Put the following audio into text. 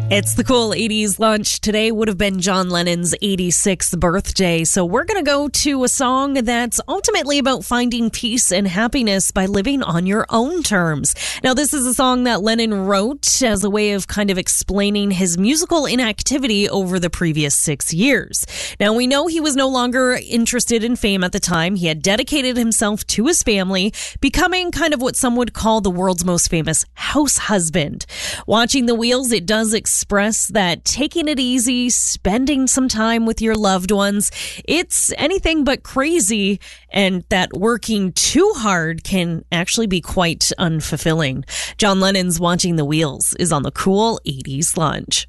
It's the cool 80s lunch. Today would have been John Lennon's 86th birthday. So we're going to go to a song that's ultimately about finding peace and happiness by living on your own terms. Now, this is a song that Lennon wrote as a way of kind of explaining his musical inactivity over the previous 6 years. Now, we know he was no longer interested in fame at the time. He had dedicated himself to his family, becoming kind of what some would call the world's most famous house husband. Watching the Wheels, it does express that taking it easy, spending some time with your loved ones, it's anything but crazy, and that working too hard can actually be quite unfulfilling. John Lennon's Watching the Wheels is on the cool 80s lunch.